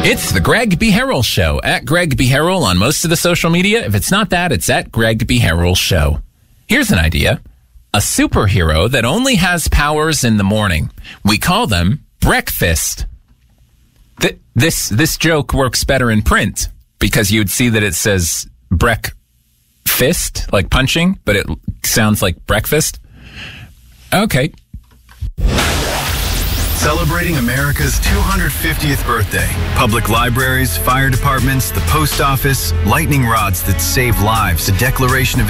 It's the Greg B. Harrell Show, at Greg B. Harrell on most of the social media. If it's not that, it's at Greg B. Harrell Show. Here's an idea. A superhero that only has powers in the morning. We call them breakfast. This joke works better in print because you'd see that it says breakfast, like punching, but it sounds like breakfast. Okay. Celebrating America's 250th birthday. Public libraries, fire departments, the post office, lightning rods that save lives, a declaration of